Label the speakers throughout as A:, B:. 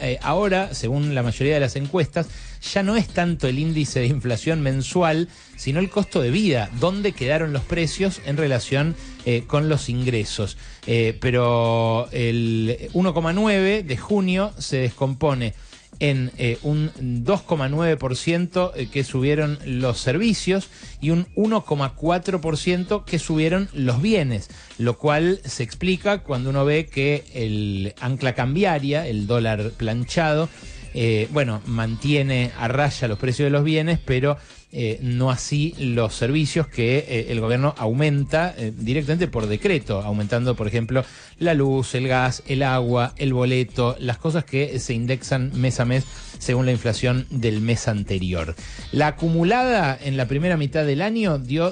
A: ahora, según la mayoría de las encuestas, ya no es tanto el índice de inflación mensual, sino el costo de vida, dónde quedaron los precios en relación con los ingresos. Pero el 1,9 de junio se descompone en un 2,9% que subieron los servicios y un 1,4% que subieron los bienes, lo cual se explica cuando uno ve que el ancla cambiaria, el dólar planchado, mantiene a raya los precios de los bienes, pero no así los servicios que el gobierno aumenta directamente por decreto, aumentando, por ejemplo, la luz, el gas, el agua, el boleto, las cosas que se indexan mes a mes según la inflación del mes anterior. La acumulada en la primera mitad del año dio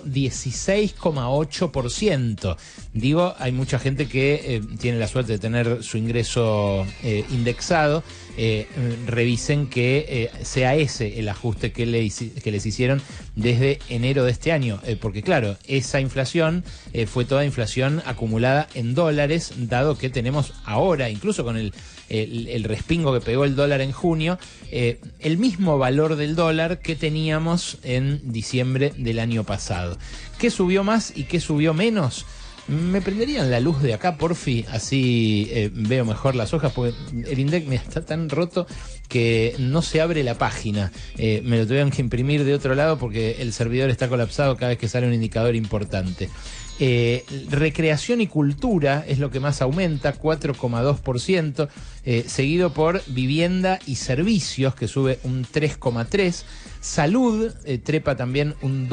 A: 16,8%. Digo, hay mucha gente que tiene la suerte de tener su ingreso indexado. Revisen que sea ese el ajuste que les hicieron desde enero de este año, porque claro, esa inflación fue toda inflación acumulada en dólares, dado que tenemos ahora, incluso con el respingo que pegó el dólar en junio, el mismo valor del dólar que teníamos en diciembre del año pasado. ¿Qué subió más y qué subió menos? ¿Me prenderían la luz de acá, porfi? Así veo mejor las hojas, porque el INDEC está tan roto que no se abre la página. Me lo tuvieron que imprimir de otro lado porque el servidor está colapsado cada vez que sale un indicador importante. Recreación y cultura es lo que más aumenta, 4,2%, seguido por vivienda y servicios, que sube un 3,3%. Salud trepa también un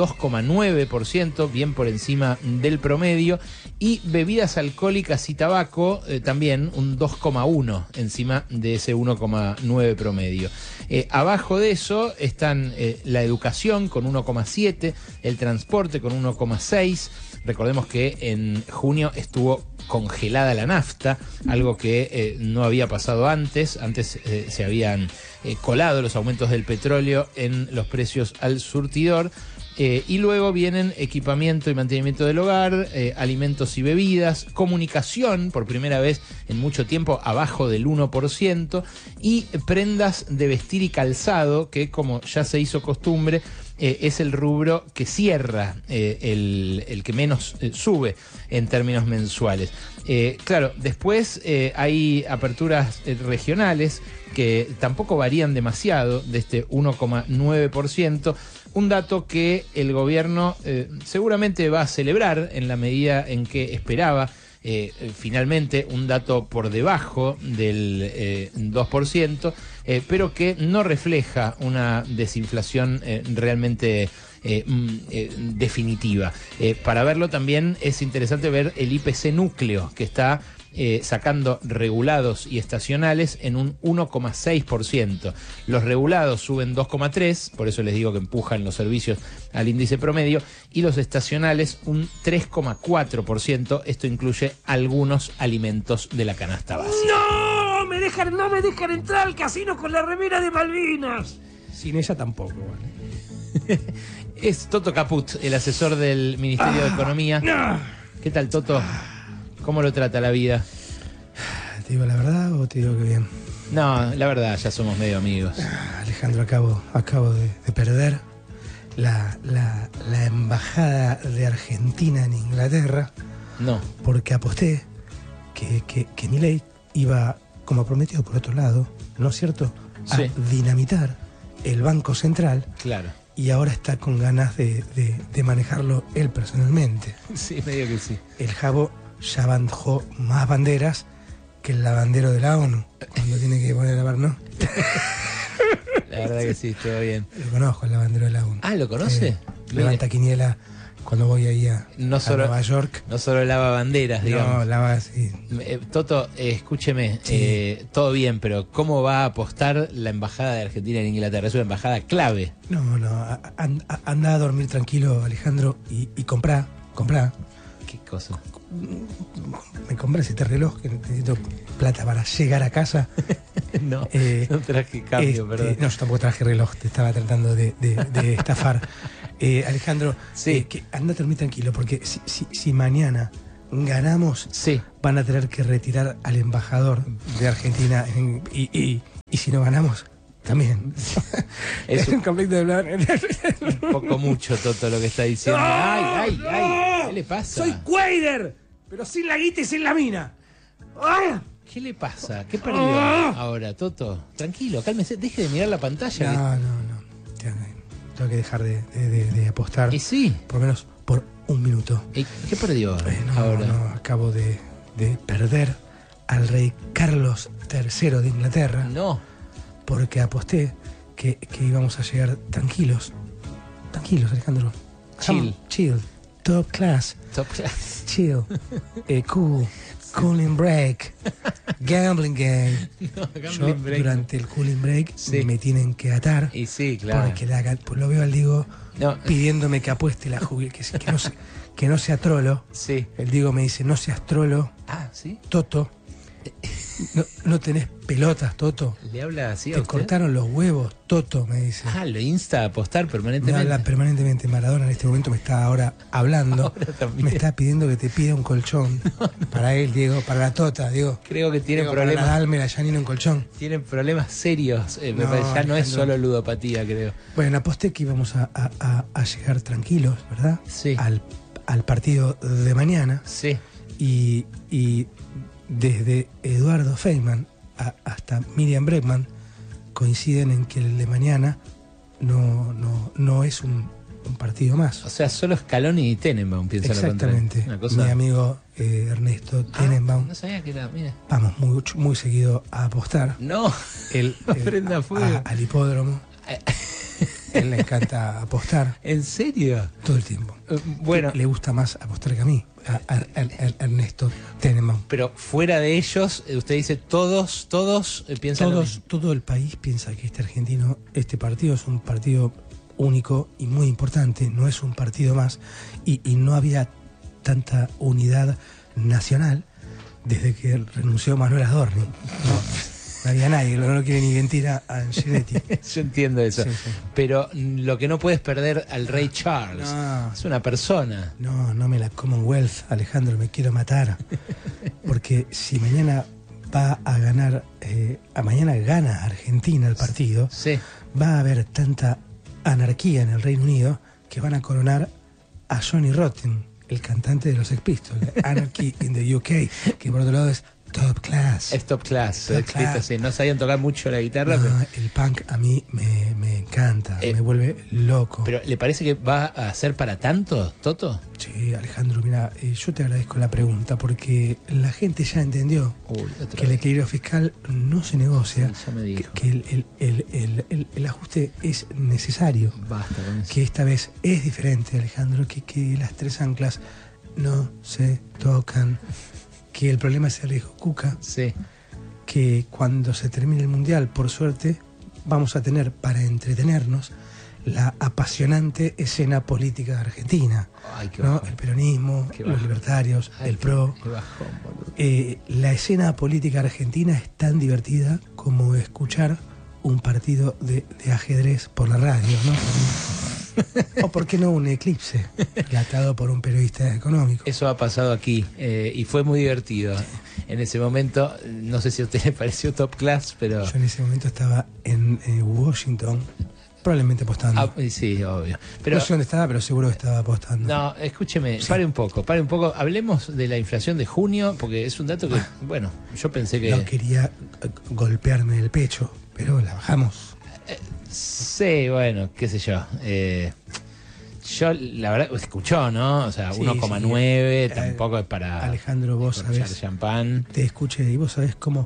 A: 2,9%, bien por encima del promedio. Y bebidas alcohólicas y tabaco también un 2,1% encima de ese 1,9% promedio. Abajo de eso están la educación con 1,7%, el transporte con 1,6%. Recordemos que en junio estuvo congelada la nafta, algo que no había pasado antes. Antes se habían colado los aumentos del petróleo en los precios al surtidor. Y luego vienen equipamiento y mantenimiento del hogar, alimentos y bebidas, comunicación, por primera vez en mucho tiempo, abajo del 1%, y prendas de vestir y calzado, que como ya se hizo costumbre, es el rubro que cierra, el que menos sube en términos mensuales. Claro, después hay aperturas regionales que tampoco varían demasiado de este 1,9%, un dato que el gobierno seguramente va a celebrar en la medida en que esperaba. Finalmente un dato por debajo del 2%, pero que no refleja una desinflación realmente definitiva. Para verlo también es interesante ver el IPC núcleo, que está sacando regulados y estacionales en un 1,6%. Los regulados suben 2,3%, por eso les digo que empujan los servicios al índice promedio, y los estacionales un 3,4%. Esto incluye algunos alimentos de la canasta básica.
B: ¡No! No me dejan entrar al casino con la remera de Malvinas.
C: Sin ella tampoco, ¿vale?
A: Es Toto Caput, el asesor del Ministerio de Economía.
B: No.
A: ¿Qué tal, Toto? ¿Cómo lo trata la vida?
C: ¿Te digo la verdad o te digo que bien?
A: No, la verdad, ya somos medio amigos.
C: Alejandro, acabo de perder la embajada de Argentina en Inglaterra.
A: No.
C: Porque aposté que Milei iba, como prometido por otro lado, ¿no es cierto?, a dinamitar el Banco Central.
A: Claro.
C: Y ahora está con ganas de manejarlo él personalmente.
A: Sí, medio que sí.
C: El Jabo ya bajó más banderas que el lavandero de la ONU, cuando tiene que poner a lavar, ¿no?
A: La verdad que sí, todo bien.
C: Lo conozco, el lavandero de la ONU.
A: Ah, ¿lo conoce?
C: Levanta quiniela cuando voy ahí a Nueva York.
A: No solo lava banderas, digamos.
C: No, lava así.
A: Toto, escúcheme,
C: Sí.
A: todo bien, pero ¿cómo va a apostar la embajada de Argentina en Inglaterra? Es una embajada clave.
C: No, anda a dormir tranquilo, Alejandro, y comprá.
A: ¿Qué cosa?
C: Me compras este reloj que necesito plata para llegar a casa.
A: No traje cambio, perdón.
C: No, yo tampoco traje reloj, te estaba tratando de estafar. Alejandro,
A: sí.
C: Anda a dormir tranquilo, porque si mañana ganamos,
A: sí,
C: van a tener que retirar al embajador de Argentina y Y si no ganamos, también.
A: Es
C: un conflicto de plan.
A: un poco mucho, Toto, lo que está diciendo.
C: No,
A: ¡Ay!
C: no.
A: ¿Qué le pasa?
C: Soy Quader, pero sin la guita y sin la mina. ¡Ah!
A: ¿Qué le pasa? ¿Qué perdió ahora, Toto? Tranquilo, cálmese, deje de mirar la pantalla.
C: No. Tengo que dejar de apostar.
A: Y sí.
C: Por lo menos por un minuto.
A: ¿Y qué perdió ahora?
C: No, acabo de perder al rey Carlos III de Inglaterra.
A: No.
C: Porque aposté que íbamos a llegar tranquilos. Tranquilos, Alejandro. Chill. Top class. Chill. Cool. Cooling break. Gambling game.
A: No, gambling break.
C: Durante el cooling break me tienen que atar.
A: Y sí, claro.
C: Porque pues lo veo al Diego pidiéndome que apueste la jubilación, que no sea trolo.
A: Sí.
C: El Diego me dice, no seas trolo.
A: Ah, ¿sí?
C: Toto. No tenés pelotas, Toto.
A: ¿Le habla así a
C: Te
A: usted?
C: cortaron los huevos, Toto, me dice.
A: Ah, lo insta a apostar permanentemente.
C: Me habla permanentemente. Maradona en este momento me está ahora hablando. Me está pidiendo que te pida un colchón. Para él, Diego, para la Tota, Diego.
A: Creo que tiene
C: Diego,
A: problemas.
C: Para Nadal, Janino un colchón.
A: Tienen problemas serios. Me parece, ya no es solo ludopatía, creo.
C: Bueno, aposté que íbamos a llegar tranquilos, ¿verdad?
A: Sí.
C: Al partido de mañana.
A: Sí.
C: Y desde Eduardo Feynman hasta Miriam Bregman coinciden en que el de mañana no es un partido más.
A: O sea, solo Scaloni y Tenenbaum piensan lo contrario.
C: Exactamente.
A: Una cosa...
C: Mi amigo Ernesto Tenenbaum.
A: No sabía que era, mira.
C: Vamos muy seguido a apostar.
A: No, prenda fuego.
C: Al hipódromo. Él le encanta apostar.
A: ¿En serio?
C: Todo el tiempo.
A: Bueno.
C: Le gusta más apostar que a mí, a Ernesto Tenenbaum.
A: Pero fuera de ellos, usted dice todos piensan lo mismo.
C: Todo el país piensa que este partido es un partido único y muy importante, no es un partido más, y no había tanta unidad nacional desde que renunció Manuel Adorni. No había nadie, no lo quiere ni mentir a Angeletti.
A: Yo entiendo eso.
C: Sí.
A: Pero lo que no puedes perder al rey Charles.
C: No.
A: Es una persona.
C: No me la Commonwealth, Alejandro, me quiero matar. Porque si mañana va a ganar, mañana gana Argentina el partido,
A: Sí.
C: va a haber tanta anarquía en el Reino Unido que van a coronar a Johnny Rotten, el cantante de los Sex Pistols, Anarchy in the UK, que por otro lado es top class.
A: Es top class.
C: Top
A: Escrito
C: class.
A: así. No sabían tocar mucho la guitarra,
C: No,
A: pero...
C: el punk a mí me encanta, me vuelve loco.
A: Pero ¿le parece que va a ser para tanto, Toto?
C: Sí, Alejandro, mira, yo te agradezco la pregunta porque la gente ya entendió que el equilibrio fiscal no se negocia,
A: Sí, ya me dijo.
C: que el ajuste es necesario,
A: Basta con eso.
C: que esta vez es diferente, Alejandro, que las tres anclas no se tocan, que el problema es el riesgo Cuca,
A: Sí.
C: que cuando se termine el Mundial, por suerte, vamos a tener para entretenernos la apasionante escena política de Argentina.
A: Ay, qué
C: ¿no?
A: bajón.
C: El peronismo,
A: Qué
C: los
A: bajón.
C: libertarios,
A: Ay,
C: el PRO.
A: Qué bajón, boludo.
C: La escena política argentina es tan divertida como escuchar un partido de ajedrez por la radio, ¿no? O por qué no un eclipse relatado por un periodista económico.
A: Eso ha pasado aquí y fue muy divertido. En ese momento, no sé si a usted le pareció top class, pero...
C: Yo en ese momento estaba en Washington, probablemente apostando.
A: Ah, sí, obvio. Pero,
C: no sé dónde estaba, pero seguro que estaba apostando.
A: no, escúcheme,
C: Sí.
A: pare un poco. Hablemos de la inflación de junio, porque es un dato que, bueno, yo pensé que...
C: No quería golpearme el pecho, pero la bajamos.
A: Sí, bueno, qué sé yo. Yo, la verdad, escuchó, ¿no? O sea,
C: Sí,
A: 1,9
C: sí.
A: tampoco es para...
C: Alejandro, vos
A: echar
C: sabés,
A: champán.
C: te escuché y vos sabés cómo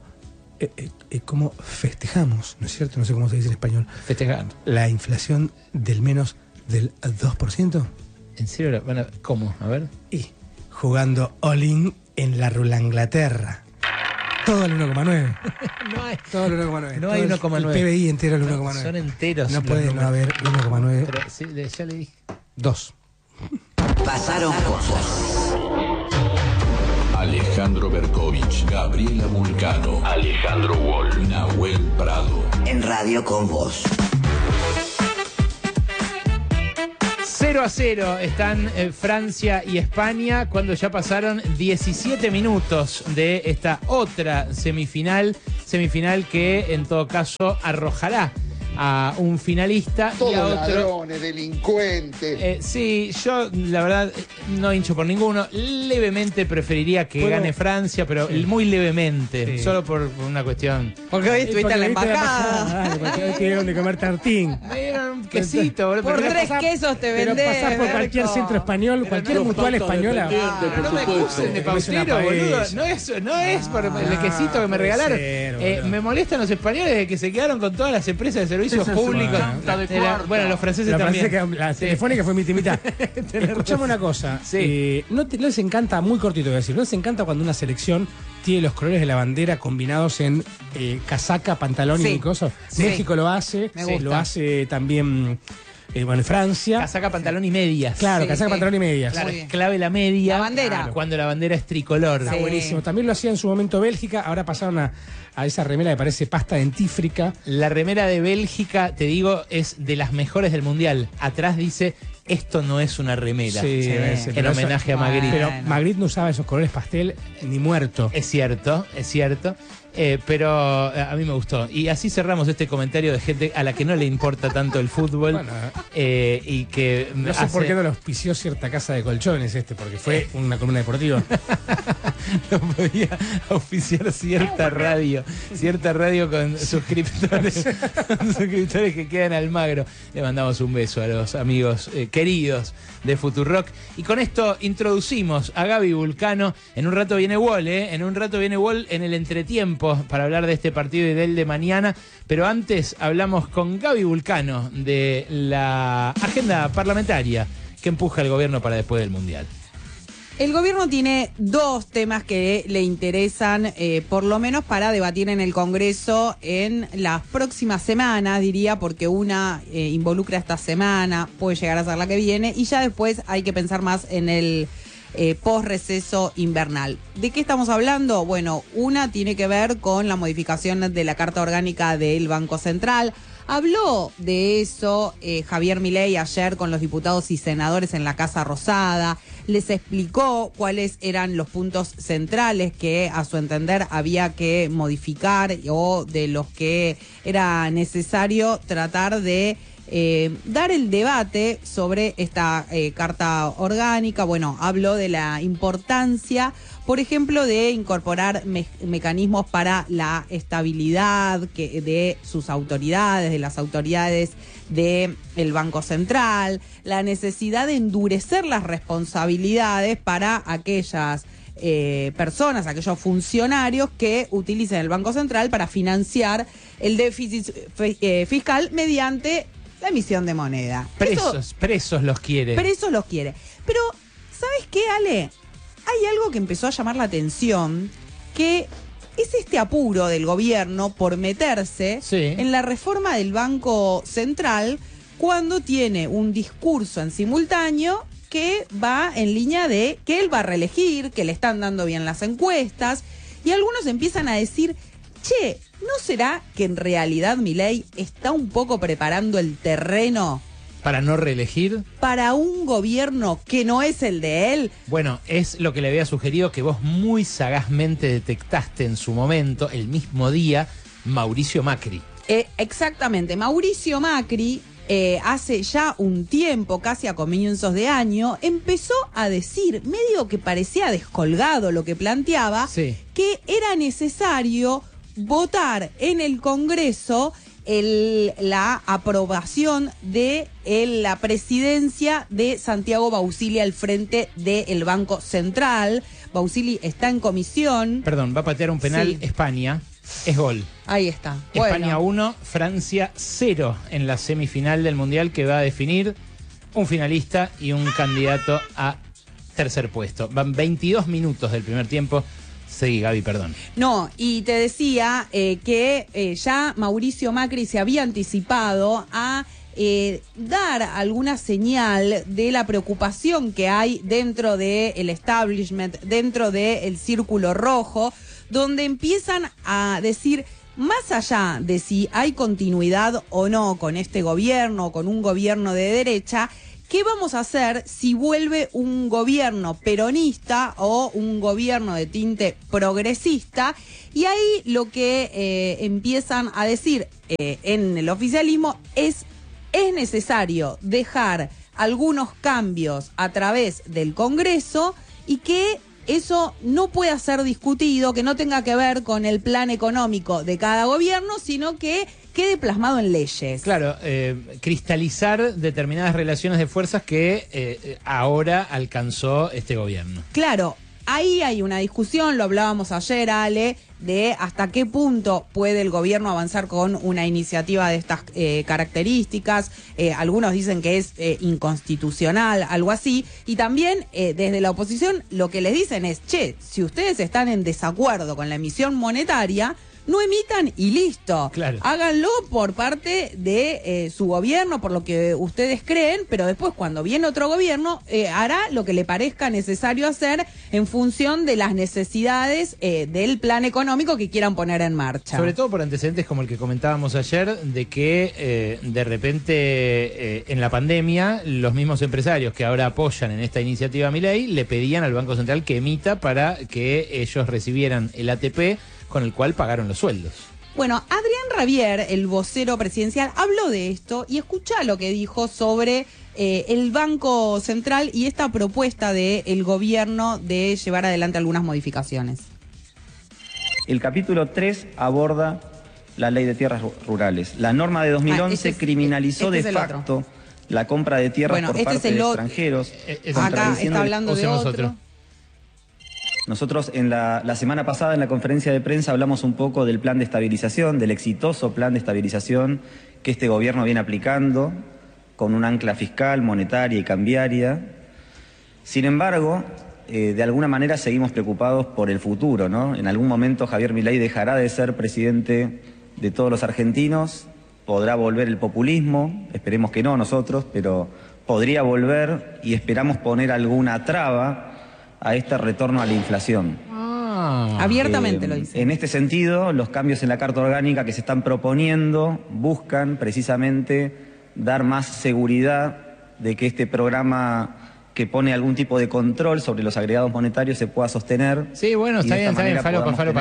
C: festejamos, ¿no es cierto? No sé cómo se dice en español.
A: Festejar.
C: La inflación del menos del 2%.
A: ¿En serio? Bueno, ¿cómo? A ver.
C: Y jugando all-in en la Rula Inglaterra. Todo el 1,9.
A: No hay...
C: Todo el 1,9.
A: No
C: Todo
A: hay
C: el
A: 1,9.
C: PBI entero el
A: Son
C: 1,9.
A: enteros.
C: No
A: los
C: puede no
A: números.
C: haber 1,9.
A: Pero sí, ya le dije.
C: 2.
D: Pasaron cosas.
E: Alejandro Berkovich, Gabriela Mulcano, Alejandro Wall, Nahuel Prado.
D: En Radio con Vos.
A: 0-0 están Francia y España cuando ya pasaron 17 minutos de esta otra semifinal que en todo caso arrojará a un finalista
F: todos
A: y a otro.
F: Ladrones, delincuentes.
A: Sí, yo la verdad no hincho por ninguno. Levemente preferiría que gane Francia, pero muy levemente, solo por una cuestión.
G: Porque hoy estuviste en la embajada.
C: Porque hoy te dieron de comer tartín.
A: Me dieron un quesito, boludo.
G: Por
A: pero
G: 3 quesos te
C: Pero
G: vendés.
C: pasás por cualquier
G: Berco.
C: centro español, cualquier mutual española.
A: Pero no me acusen de pausero, boludo. No es por el quesito que me regalaron. Me molestan los españoles que se quedaron con todas las empresas de servicios públicos. Bueno, los franceses también.
C: La telefónica fue mitad. Escuchame una cosa.
A: Sí.
C: No les encanta, muy cortito voy a decir, no les encanta cuando una selección tiene los colores de la bandera combinados en casaca, pantalón y cosas.
G: Sí.
C: México lo hace,
G: Me gusta.
C: lo hace también en Francia.
A: Casaca, pantalón y medias.
C: Claro,
G: Sí,
C: casaca,
G: sí.
C: pantalón y medias.
A: Claro,
G: Muy bien.
A: clave la media.
G: La bandera.
A: Claro, cuando la bandera es tricolor.
C: Está
G: Sí.
C: buenísimo. También lo hacía en su momento Bélgica, ahora pasaron a esa remera que parece pasta dentífrica.
A: La remera de Bélgica, te digo, es de las mejores del mundial. Atrás dice, esto no es una remera.
C: ese,
A: En
C: pero
A: homenaje a
G: Bueno.
A: Magritte.
C: Pero
G: Bueno.
C: Magritte no usaba esos colores pastel ni muerto.
A: Es cierto. Pero a mí me gustó. Y así cerramos este comentario de gente a la que no le importa tanto el fútbol.
C: Bueno,
A: Y que
C: no sé por qué no lo auspició cierta casa de colchones porque fue una columna deportiva.
A: no podía auspiciar cierta radio con suscriptores que quedan al magro. Le mandamos un beso a los amigos queridos de Futurock. Y con esto introducimos a Gaby Vulcano. En un rato viene Wall, en el entretiempo para hablar de este partido y del de mañana. Pero antes hablamos con Gaby Vulcano de la agenda parlamentaria que empuja el gobierno para después del Mundial.
G: El gobierno tiene 2 temas que le interesan, por lo menos para debatir en el Congreso en las próximas semanas, diría, porque una involucra esta semana, puede llegar a ser la que viene, y ya después hay que pensar más en el post-receso invernal. ¿De qué estamos hablando? Bueno, una tiene que ver con la modificación de la Carta Orgánica del Banco Central. Habló de eso Javier Milei ayer con los diputados y senadores en la Casa Rosada. Les explicó cuáles eran los puntos centrales que a su entender había que modificar o de los que era necesario tratar de dar el debate sobre esta carta orgánica. Bueno, habló de la importancia, por ejemplo, de incorporar mecanismos para la estabilidad de sus autoridades, de las autoridades del Banco Central, la necesidad de endurecer las responsabilidades para aquellas personas, aquellos funcionarios que utilicen el Banco Central para financiar el déficit fiscal mediante la emisión de moneda.
A: Presos los quiere.
G: Presos los quiere. Pero, ¿sabes qué, Ale? Hay algo que empezó a llamar la atención, que es este apuro del gobierno por meterse en la reforma del Banco Central cuando tiene un discurso en simultáneo que va en línea de que él va a reelegir, que le están dando bien las encuestas, y algunos empiezan a decir, che, ¿no será que en realidad Milei está un poco preparando el terreno
A: ¿Para no reelegir?
G: para un gobierno que no es el de él?
A: Bueno, es lo que le había sugerido que vos muy sagazmente detectaste en su momento, el mismo día, Mauricio Macri.
G: Exactamente, Mauricio Macri hace ya un tiempo, casi a comienzos de año, empezó a decir, medio que parecía descolgado lo que planteaba, que era necesario votar en el Congreso la aprobación de la presidencia de Santiago Bausili al frente del Banco Central. Bausili está en comisión.
A: Perdón, va a patear un penal
G: Sí.
A: España. Es gol.
G: Ahí está.
A: España
G: Bueno.
A: 1, Francia 0 en la semifinal del Mundial que va a definir un finalista y un candidato a tercer puesto. Van 22 minutos del primer tiempo. Seguí, Gaby, perdón.
G: No, y te decía que ya Mauricio Macri se había anticipado a dar alguna señal de la preocupación que hay dentro del establishment, dentro del círculo rojo, donde empiezan a decir, más allá de si hay continuidad o no con este gobierno, con un gobierno de derecha, ¿qué vamos a hacer si vuelve un gobierno peronista o un gobierno de tinte progresista? Y ahí lo que empiezan a decir en el oficialismo es necesario dejar algunos cambios a través del Congreso y que eso no pueda ser discutido, que no tenga que ver con el plan económico de cada gobierno, sino que quede plasmado en leyes.
A: Claro, cristalizar determinadas relaciones de fuerzas que ahora alcanzó este gobierno.
G: Claro, ahí hay una discusión, lo hablábamos ayer, Ale, de hasta qué punto puede el gobierno avanzar con una iniciativa de estas características. Algunos dicen que es inconstitucional, algo así. Y también desde la oposición lo que les dicen es, che, si ustedes están en desacuerdo con la emisión monetaria, no emitan y listo.
A: Claro.
G: Háganlo por parte de su gobierno, por lo que ustedes creen, pero después cuando viene otro gobierno hará lo que le parezca necesario hacer en función de las necesidades del plan económico que quieran poner en marcha.
A: Sobre todo por antecedentes como el que comentábamos ayer, de que de repente en la pandemia los mismos empresarios que ahora apoyan en esta iniciativa Milei le pedían al Banco Central que emita para que ellos recibieran el ATP con el cual pagaron los sueldos.
G: Bueno, Adrián Rabier, el vocero presidencial, habló de esto y escuchá lo que dijo sobre el Banco Central y esta propuesta del gobierno de llevar adelante algunas modificaciones.
H: El capítulo 3 aborda la ley de tierras rurales. La norma de 2011 criminalizó de facto la compra de tierras por parte de extranjeros.
G: Acá está hablando de otro.
H: Nosotros la semana pasada en la conferencia de prensa hablamos un poco del plan de estabilización, del exitoso plan de estabilización que este gobierno viene aplicando con un ancla fiscal, monetaria y cambiaria. Sin embargo, de alguna manera seguimos preocupados por el futuro, ¿no? En algún momento Javier Milei dejará de ser presidente de todos los argentinos, podrá volver el populismo, esperemos que no nosotros, pero podría volver y esperamos poner alguna traba a este retorno a la inflación.
G: Abiertamente lo dice.
H: En este sentido, los cambios en la Carta Orgánica que se están proponiendo buscan precisamente dar más seguridad de que este programa que pone algún tipo de control sobre los agregados monetarios se pueda sostener.
A: Sí, bueno, está bien, Falopa.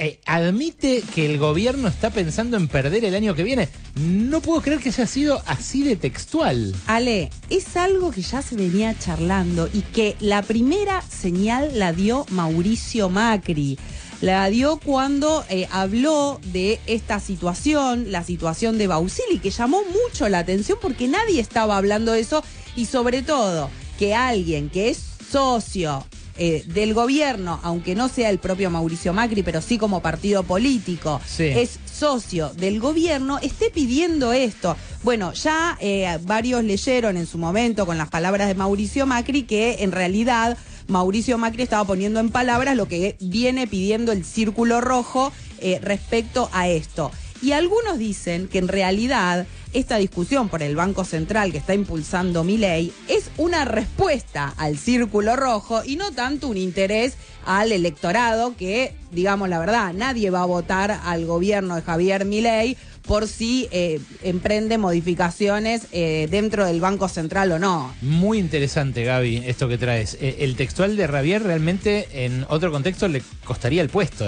A: Admite que el gobierno está pensando en perder el año que viene. No puedo creer que haya sido así de textual.
G: Ale, es algo que ya se venía charlando y que la primera señal la dio Mauricio Macri. La dio cuando habló de esta situación, la situación de Bausili, que llamó mucho la atención porque nadie estaba hablando de eso y sobre todo que alguien que es socio del gobierno, aunque no sea el propio Mauricio Macri, pero sí como partido político,
A: sí,
G: es socio del gobierno, esté pidiendo esto. Bueno, ya varios leyeron en su momento con las palabras de Mauricio Macri que en realidad Mauricio Macri estaba poniendo en palabras lo que viene pidiendo el Círculo Rojo respecto a esto. Y algunos dicen que en realidad esta discusión por el Banco Central que está impulsando Milei es una respuesta al Círculo Rojo y no tanto un interés al electorado que, digamos la verdad, nadie va a votar al gobierno de Javier Milei por si emprende modificaciones dentro del Banco Central o no.
A: Muy interesante, Gaby, esto que traes. El textual de Rabier realmente en otro contexto le costaría el puesto,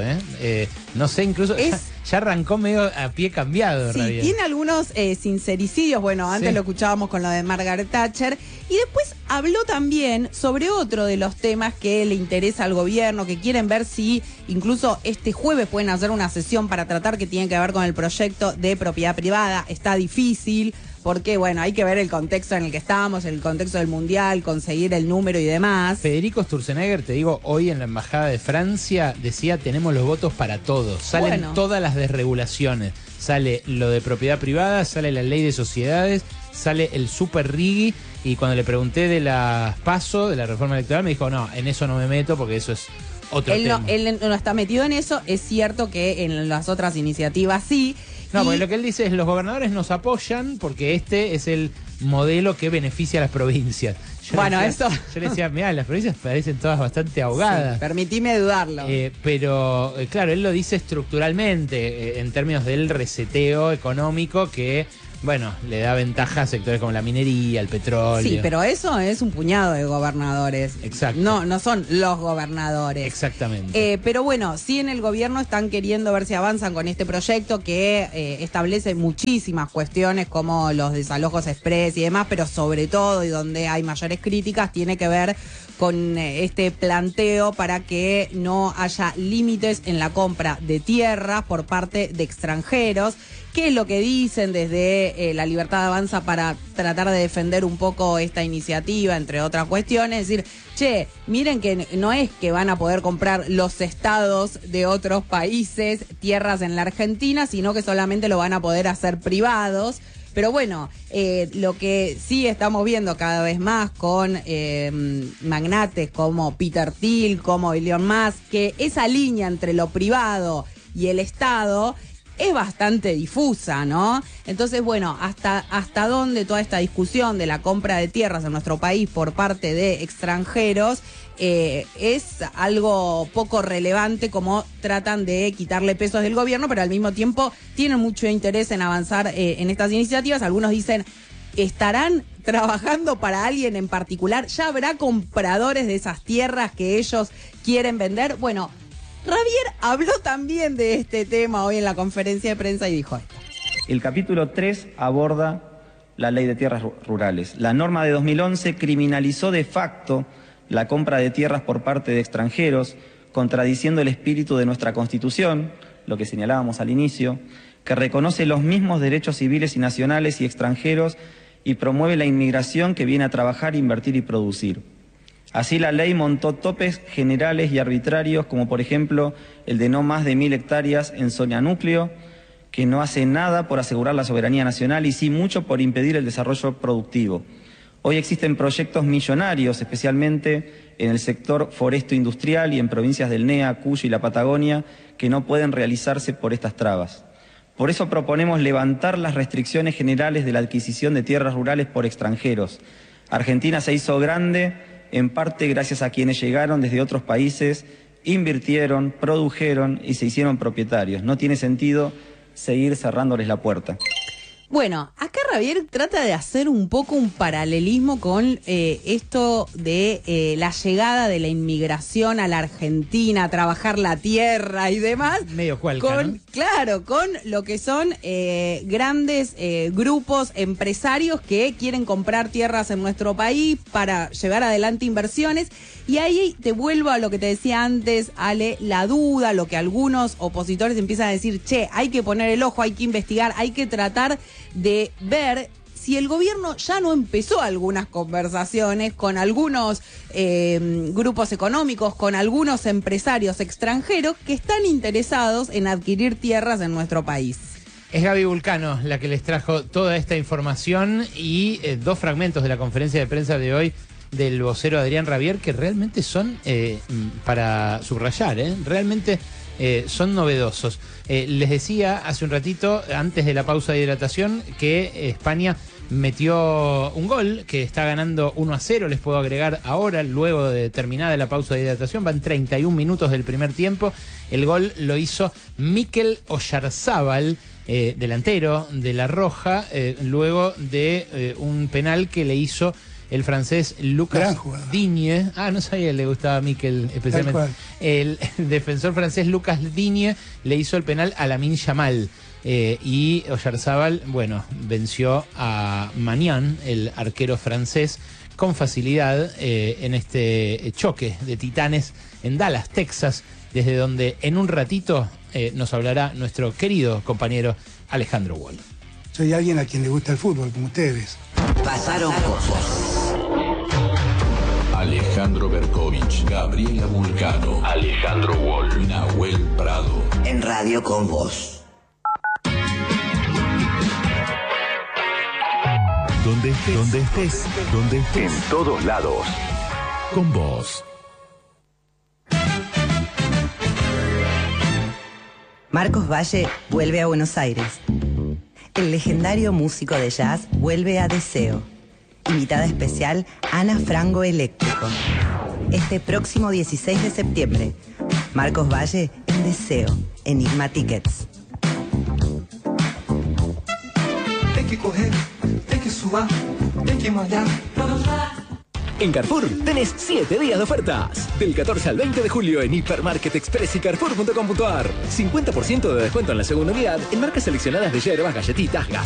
A: no sé, incluso ya arrancó medio a pie cambiado,
G: sí,
A: Rabier.
G: Tiene algunos sincericidios, bueno, antes lo escuchábamos con lo de Margaret Thatcher, y después habló también sobre otro de los temas que le interesa al gobierno, que quieren ver si incluso este jueves pueden hacer una sesión para tratar, que tiene que ver con el proyecto de propiedad privada. Está difícil porque, bueno, hay que ver el contexto en el que estamos, el contexto del Mundial, conseguir el número y demás.
A: Federico Sturzenegger, te digo, hoy en la Embajada de Francia decía, tenemos los votos para todos. Salen todas las desregulaciones. Sale lo de propiedad privada, sale la ley de sociedades, sale el super RIGI. Y cuando le pregunté de las PASO, de la reforma electoral, me dijo, no, en eso no me meto porque eso es otro tema.
G: Él no está metido en eso. Es cierto que en las otras iniciativas sí.
A: No, porque lo que él dice es, los gobernadores nos apoyan porque este es el modelo que beneficia a las provincias. Yo le decía, mirá, las provincias parecen todas bastante ahogadas.
G: Sí, permitime dudarlo.
A: Pero, claro, él lo dice estructuralmente, en términos del reseteo económico que bueno, le da ventaja a sectores como la minería, el petróleo.
G: Sí, pero eso es un puñado de gobernadores.
A: Exacto.
G: No son los gobernadores.
A: Exactamente.
G: Pero bueno, sí en el gobierno están queriendo ver si avanzan con este proyecto que establece muchísimas cuestiones como los desalojos express y demás, pero sobre todo, y donde hay mayores críticas, tiene que ver con este planteo para que no haya límites en la compra de tierras por parte de extranjeros. ¿Qué es lo que dicen desde La Libertad Avanza para tratar de defender un poco esta iniciativa, entre otras cuestiones? Es decir, che, miren que no es que van a poder comprar los estados de otros países tierras en la Argentina, sino que solamente lo van a poder hacer privados. Pero bueno, lo que sí estamos viendo cada vez más con magnates como Peter Thiel, como Elon Musk, que esa línea entre lo privado y el Estado es bastante difusa, ¿no? Entonces, bueno, hasta dónde toda esta discusión de la compra de tierras en nuestro país por parte de extranjeros es algo poco relevante, como tratan de quitarle pesos del gobierno, pero al mismo tiempo tienen mucho interés en avanzar en estas iniciativas. Algunos dicen, ¿estarán trabajando para alguien en particular? ¿Ya habrá compradores de esas tierras que ellos quieren vender? Bueno, Javier habló también de este tema hoy en la conferencia de prensa y dijo esto.
H: El capítulo 3 aborda la ley de tierras rurales. La norma de 2011 criminalizó de facto la compra de tierras por parte de extranjeros, contradiciendo el espíritu de nuestra Constitución, lo que señalábamos al inicio, que reconoce los mismos derechos civiles y nacionales y extranjeros y promueve la inmigración que viene a trabajar, invertir y producir. Así la ley montó topes generales y arbitrarios, como por ejemplo el de no más de 1.000 hectáreas en zona núcleo, que no hace nada por asegurar la soberanía nacional y sí mucho por impedir el desarrollo productivo. Hoy existen proyectos millonarios, especialmente en el sector foresto industrial y en provincias del NEA, Cuyo y la Patagonia, que no pueden realizarse por estas trabas. Por eso proponemos levantar las restricciones generales de la adquisición de tierras rurales por extranjeros. Argentina se hizo grande en parte gracias a quienes llegaron desde otros países, invirtieron, produjeron y se hicieron propietarios. No tiene sentido seguir cerrándoles la puerta.
G: Bueno, acá Javier trata de hacer un poco un paralelismo con esto de la llegada de la inmigración a la Argentina, a trabajar la tierra y demás.
A: Medio cualca, ¿no?
G: Claro, con lo que son grandes grupos empresarios que quieren comprar tierras en nuestro país para llevar adelante inversiones. Y ahí te vuelvo a lo que te decía antes, Ale, la duda, lo que algunos opositores empiezan a decir, che, hay que poner el ojo, hay que investigar, hay que tratar de ver si el gobierno ya no empezó algunas conversaciones con algunos grupos económicos, con algunos empresarios extranjeros que están interesados en adquirir tierras en nuestro país.
A: Es Gaby Vulcano la que les trajo toda esta información y dos fragmentos de la conferencia de prensa de hoy del vocero Adrián Rabier, que realmente son para subrayar, realmente son novedosos. Les decía hace un ratito, antes de la pausa de hidratación, que España metió un gol, que está ganando 1-0, les puedo agregar ahora, luego de terminada la pausa de hidratación, van 31 minutos del primer tiempo. El gol lo hizo Mikel Oyarzábal, delantero de La Roja, luego de un penal que le hizo el francés Lucas Digne. No sabía que le gustaba a Mikel especialmente. El defensor francés Lucas Digne le hizo el penal a Lamine Yamal. Y Oyarzábal, bueno, venció a Magnan, el arquero francés, con facilidad en este choque de titanes en Dallas, Texas, desde donde en un ratito nos hablará nuestro querido compañero Alejandro Wall.
C: Soy alguien a quien le gusta el fútbol, como ustedes.
D: Pasaron cosas.
E: Alejandro Berkovich, Gabriela Vulcano, Alejandro Wall, Nahuel Prado.
D: En Radio con Vos.
I: Donde estés, en todos lados. Con vos.
J: Marcos Valle vuelve a Buenos Aires. El legendario músico de jazz vuelve a Deseo. Invitada especial, Ana Frango Eléctrico. Este próximo 16 de septiembre. Marcos Valle en Deseo, Enigma Tickets.
K: que correr, tem que suar, tem que malhar. Vamos lá.
L: En Carrefour tenés 7 días de ofertas. Del 14 al 20 de julio en Hipermarket Express y Carrefour.com.ar. 50% de descuento en la segunda unidad en marcas seleccionadas de yerbas, galletitas, gas.